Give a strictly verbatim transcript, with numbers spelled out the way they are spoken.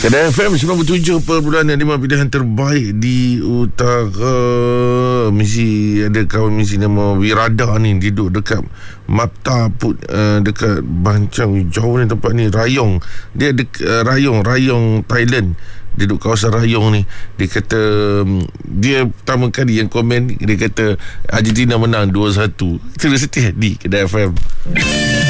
Kedai F M sembilan puluh tujuh perpuluhan lima pilihan terbaik di utara. Mesti ada kawan mesti nama Wirada ni, duduk dekat Mapta Put, uh, dekat Bancang. Jauh ni tempat ni, Rayong. Dia dek, uh, Rayong Rayong Thailand. Dia duduk kawasan Rayong ni. Dia kata um, dia pertama kali yang komen, dia kata Argentina menang dua satu. Terus setia di Kedai F M.